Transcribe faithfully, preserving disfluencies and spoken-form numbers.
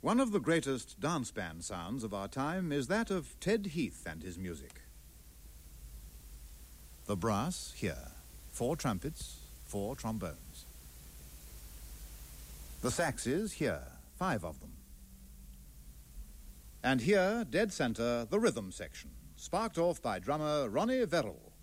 One of the greatest dance band sounds of our time is that of Ted Heath and his music. The brass, here. Four trumpets, four trombones. The saxes, here. Five of them. And here, dead center, the rhythm section, sparked off by drummer Ronnie Verrill.